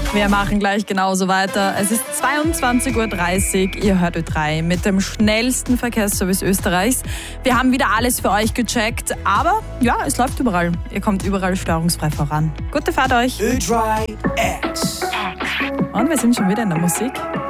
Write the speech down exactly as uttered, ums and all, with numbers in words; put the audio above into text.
Wir machen gleich genauso weiter. Es ist zweiundzwanzig Uhr dreißig, ihr hört Ö drei mit dem schnellsten Verkehrsservice Österreichs. Wir haben wieder alles für euch gecheckt, aber ja, es läuft überall. Ihr kommt überall störungsfrei voran. Gute Fahrt euch. Ö drei X. Und wir sind schon wieder in der Musik.